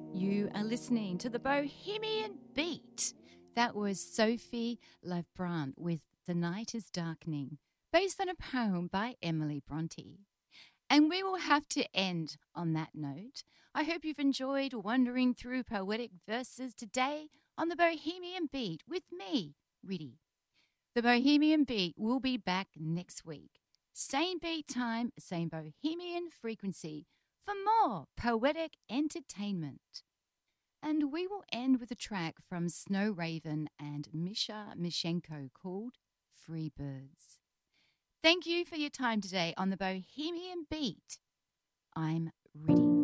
You are listening to the Bohemian Beat. That was Sophie Lavbrant with The Night is Darkening, based on a poem by Emily Bronte. And we will have to end on that note. I hope you've enjoyed wandering through poetic verses today on the Bohemian Beat with me, Riddy. The Bohemian Beat will be back next week. Same beat time, same Bohemian frequency for more poetic entertainment. And we will end with a track from Snow Raven and Misha Mishenko called Free Birds. Thank you for your time today on the Bohemian Beat. I'm Riddy.